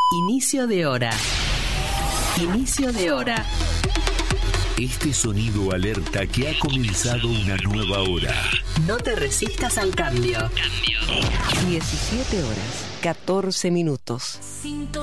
Inicio de hora. Inicio de hora. Este sonido alerta que ha comenzado una nueva hora. No te resistas al cambio. 17 horas, 14 minutos.